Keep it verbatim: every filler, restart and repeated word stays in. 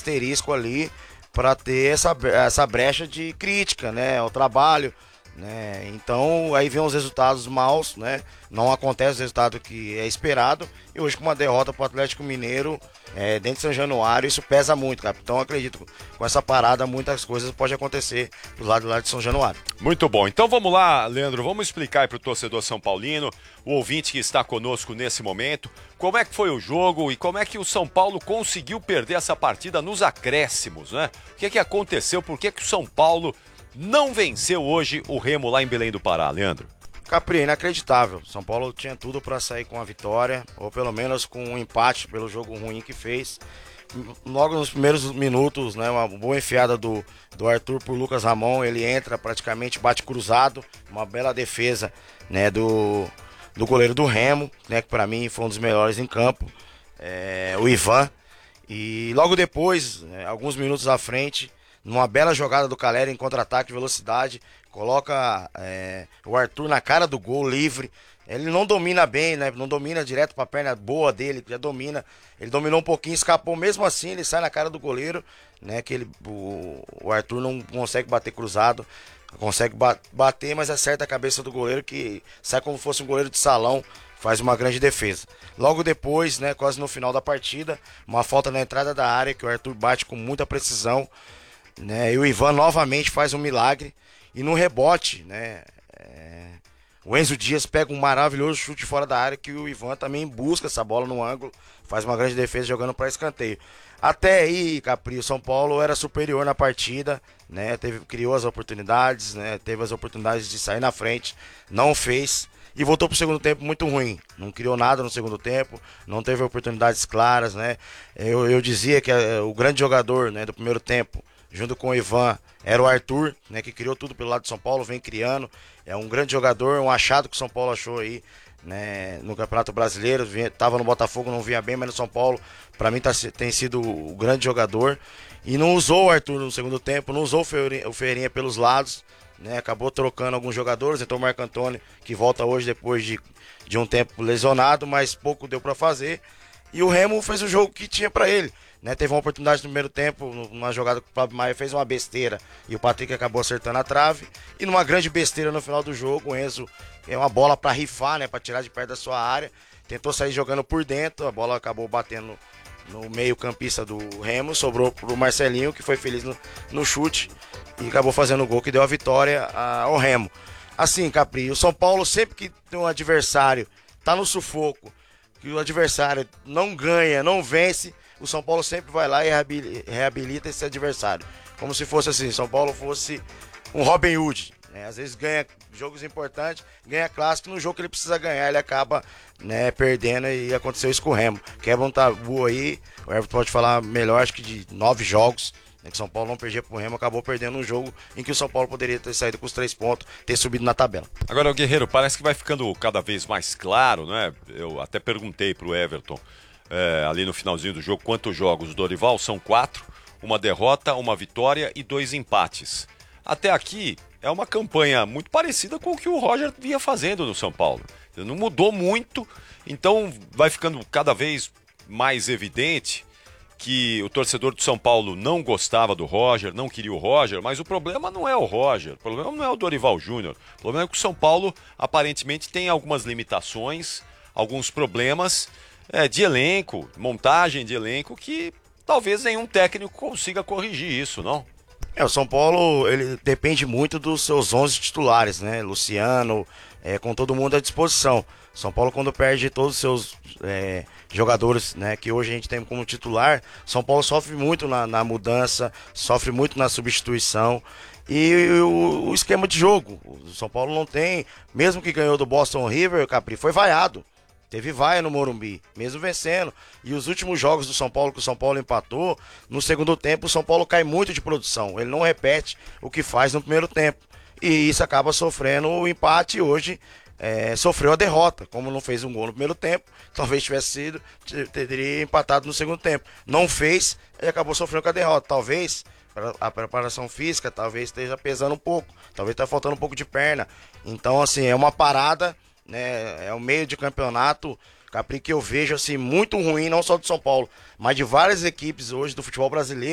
asterisco ali para ter essa, essa brecha de crítica, né, ao trabalho, né? Então aí vem os resultados maus, né? Não acontece o resultado que é esperado, e hoje com uma derrota para o Atlético Mineiro é, dentro de São Januário, isso pesa muito, cara. Então eu acredito que com essa parada muitas coisas podem acontecer do lado, do lado de São Januário. Muito bom, então vamos lá, Leandro, vamos explicar aí para o torcedor são paulino, o ouvinte que está conosco nesse momento, como é que foi o jogo e como é que o São Paulo conseguiu perder essa partida nos acréscimos, né? O que é que aconteceu, por que que o São Paulo não venceu hoje o Remo lá em Belém do Pará, Leandro? Capri, inacreditável. São Paulo tinha tudo para sair com a vitória, ou pelo menos com um empate pelo jogo ruim que fez. Logo nos primeiros minutos, né, uma boa enfiada do, do Arthur por Lucas Ramon, ele entra praticamente, bate cruzado, uma bela defesa, né, do, do goleiro do Remo, né, que para mim foi um dos melhores em campo, é, o Ivan. E logo depois, né, alguns minutos à frente, numa bela jogada do Calera em contra-ataque, velocidade, coloca é, o Arthur na cara do gol, livre. Ele não domina bem, né? Não domina direto para a perna boa dele, já domina. Ele dominou um pouquinho, escapou, mesmo assim ele sai na cara do goleiro, né? Que ele, o, o Arthur não consegue bater cruzado, consegue ba bater, mas acerta a cabeça do goleiro, que sai como se fosse um goleiro de salão, faz uma grande defesa. Logo depois, né, quase no final da partida, uma falta na entrada da área que o Arthur bate com muita precisão, né? E o Ivan novamente faz um milagre. E no rebote, né, é, o Enzo Dias pega um maravilhoso chute fora da área, que o Ivan também busca essa bola no ângulo, faz uma grande defesa jogando para escanteio. Até aí, Capri, o São Paulo era superior na partida, né, teve, criou as oportunidades, né, teve as oportunidades de sair na frente, não fez e voltou para o segundo tempo muito ruim. Não criou nada no segundo tempo, não teve oportunidades claras, né. Eu, eu dizia que é, o grande jogador, né, do primeiro tempo, junto com o Ivan, era o Arthur, né, que criou tudo pelo lado de São Paulo, vem criando, é um grande jogador, um achado que o São Paulo achou aí, né, no Campeonato Brasileiro, vinha, tava no Botafogo, não vinha bem, mas no São Paulo, para mim tá, tem sido o grande jogador, e não usou o Arthur no segundo tempo, não usou o Ferreirinha, o Ferreirinha pelos lados, né, acabou trocando alguns jogadores, então o Marco Antônio, que volta hoje depois de, de um tempo lesionado, mas pouco deu para fazer, e o Remo fez o jogo que tinha para ele. Né, teve uma oportunidade no primeiro tempo, numa jogada que o Fábio Maia fez uma besteira e o Patrick acabou acertando a trave. E numa grande besteira no final do jogo, o Enzo é uma bola para rifar, né, para tirar de perto da sua área. Tentou sair jogando por dentro, a bola acabou batendo no meio campista do Remo, sobrou pro Marcelinho, que foi feliz no, no chute e acabou fazendo o gol que deu a vitória ao Remo. Assim, Capri, o São Paulo sempre que tem um adversário, tá no sufoco, que o adversário não ganha, não vence, o São Paulo sempre vai lá e reabilita esse adversário. Como se fosse assim, São Paulo fosse um Robin Hood, né? Às vezes ganha jogos importantes, ganha clássico, no jogo que ele precisa ganhar ele acaba, né, perdendo, e aconteceu isso com o Remo. Quebra um tabu aí, o Everton pode falar melhor, acho que de nove jogos, né, que o São Paulo não perdia pro Remo, acabou perdendo um jogo em que o São Paulo poderia ter saído com os três pontos, ter subido na tabela. Agora, o Guerreiro, parece que vai ficando cada vez mais claro, né? Eu até perguntei pro Everton, É, ali no finalzinho do jogo, quantos jogos do Dorival? São quatro, uma derrota, uma vitória e dois empates. Até aqui é uma campanha muito parecida com o que o Roger vinha fazendo no São Paulo. Não mudou muito, então vai ficando cada vez mais evidente que o torcedor do São Paulo não gostava do Roger, não queria o Roger, mas o problema não é o Roger, o problema não é o Dorival Júnior, o problema é que o São Paulo aparentemente tem algumas limitações, alguns problemas É, de elenco, montagem de elenco, que talvez nenhum técnico consiga corrigir isso, não? É, o São Paulo, ele depende muito dos seus onze titulares, né? Luciano, é, com todo mundo à disposição. São Paulo, quando perde todos os seus é, jogadores, né, que hoje a gente tem como titular, São Paulo sofre muito na, na mudança, sofre muito na substituição. E o, o esquema de jogo, o São Paulo não tem, mesmo que ganhou do Boston River, Capri, foi vaiado. Teve vaia no Morumbi, mesmo vencendo. E os últimos jogos do São Paulo, que o São Paulo empatou, no segundo tempo o São Paulo cai muito de produção. Ele não repete o que faz no primeiro tempo. E isso acaba sofrendo o empate e hoje é, sofreu a derrota. Como não fez um gol no primeiro tempo, talvez tivesse sido, teria empatado no segundo tempo. Não fez e acabou sofrendo com a derrota. Talvez a preparação física talvez esteja pesando um pouco. Talvez esteja faltando um pouco de perna. Então, assim, é uma parada, né, é o meio de campeonato, Capri, que eu vejo assim muito ruim, não só do São Paulo, mas de várias equipes hoje do futebol brasileiro.